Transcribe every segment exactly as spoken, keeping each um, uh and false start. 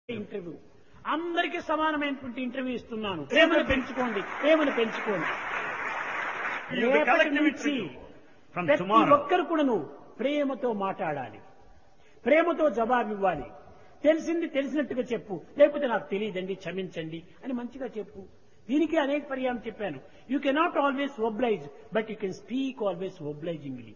Interview అందరికీ సమానమైనటువంటి interview ఇస్తున్నాను. ప్రేమను పెంచుకోండి, ప్రేమను పెంచుకోండి. రేపటి నుంచి ప్రతి ఒక్కరు కూడాను ప్రేమతో మాట్లాడాలి, ప్రేమతో జవాబు ఇవ్వాలి. తెలిసింది తెలిసినట్టుగా చెప్పు, లేకపోతే నాకు తెలియదండి క్షమించండి అని మంచిగా చెప్పు. దీనికి అనేక పర్యాయం చెప్పాను. You cannot always oblige, but you can speak always obligingly.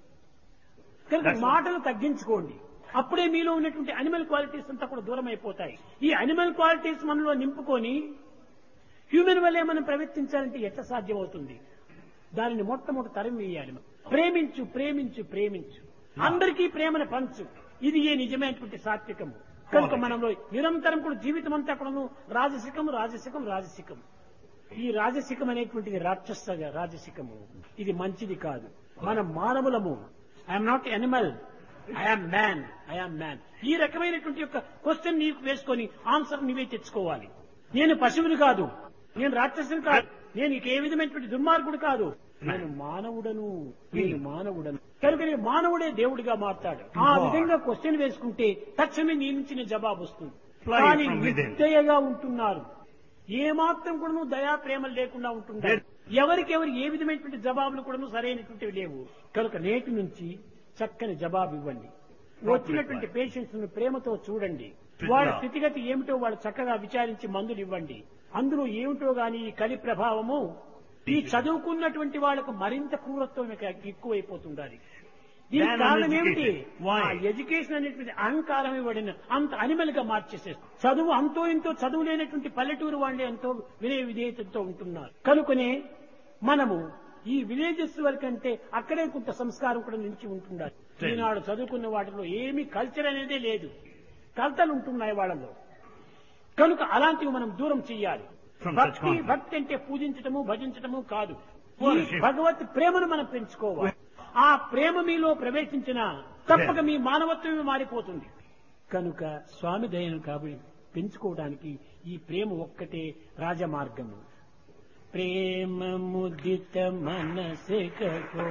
కనుక మాటలు తగ్గించుకోండి, అప్పుడే మీలో ఉన్నటువంటి అనిమల్ క్వాలిటీస్ అంతా కూడా దూరం అయిపోతాయి. ఈ అనిమల్ క్వాలిటీస్ మనలో నింపుకొని హ్యూమన్ వల్లే మనం ప్రవర్తించాలంటే ఎట్లా సాధ్యం అవుతుంది? దానిని మొట్టమొదటి తరం వేయాలి. ప్రేమించు ప్రేమించు ప్రేమించు, అందరికీ ప్రేమను పంచు. ఇది ఏ నిజమైనటువంటి సాత్వికము. కనుక మనలో నిరంతరం కూడా జీవితం అంతా కూడా రాజసికం రాజసికం రాజసికం. ఈ రాజసికం అనేటువంటిది రాక్షస రాజసికము. ఇది మంచిది కాదు. మనం మానవులము. I'm not Animal, I'm man, I'm man. ఈ రకమైనటువంటి యొక్క క్వశ్చన్ నీకు వేసుకొని ఆన్సర్ నీవే తెచ్చుకోవాలి. నేను పశువుని కాదు, నేను రాక్షసుని కాదు, నేను ఏ విధమైనటువంటి దుర్మార్గుడు కాదు, నేను మానవుడను, నేను మానవుడను. కనుక నేను మానవుడే దేవుడిగా మాట్లాడు. ఆ విధంగా క్వశ్చన్ వేసుకుంటే తక్షణమే నీ నుంచి నీ జవాబు వస్తుంది. కానీ నిర్దయగా ఉంటున్నారు, ఏమాత్రం కూడా దయా ప్రేమలు లేకుండా ఉంటున్నారు. ఎవరికెవరు ఏ విధమైనటువంటి జవాబులు కూడా సరైనటువంటివి లేవు. కనుక నేటి నుంచి చక్కని జవాబు ఇవ్వండి. వచ్చినటువంటి పేషెంట్స్ ను ప్రేమతో చూడండి. వాళ్ళ స్థితిగతి ఏమిటో వాళ్ళు చక్కగా విచారించి మందులు ఇవ్వండి. అందులో ఏమిటో గాని ఈ కలి ప్రభావము ఈ చదువుకున్నటువంటి వాళ్లకు మరింత క్రూరత్వం ఎక్కువైపోతుండాలి. దీనికి కారణం ఏమిటి? ఎడ్యుకేషన్ అనేటువంటి అహంకారం ఇవ్వడిన అంత అనిమల్ గా మార్చేసేస్తుంది. చదువు అంతో ఇంతో చదువు లేనటువంటి పల్లెటూరు వాళ్ళే ఎంతో వినయ విధేయతతో ఉంటున్నారు. కనుకనే మనము ఈ విలేజెస్ వరకంటే అక్కడే కొంత సంస్కారం కూడా నిలిచి ఉంటుండాలి. ఈనాడు చదువుకున్న వాటిలో ఏమీ కల్చర్ అనేదే లేదు, కలతలు ఉంటున్నాయి వాళ్ళలో. కనుక అలాంటివి మనం దూరం చెయ్యాలి. భక్తి భక్తి అంటే పూజించటము భజించటము కాదు. ఈ భగవత్ ప్రేమను మనం పెంచుకోవాలి. ఆ ప్రేమ మీలో ప్రవేశించిన తప్పక మీ మానవత్వమే మారిపోతుంది. కనుక స్వామి దయను కాబట్టి పెంచుకోవడానికి ఈ ప్రేమ ఒక్కటే రాజమార్గము. ప్రేమ ముదిత మనసే కో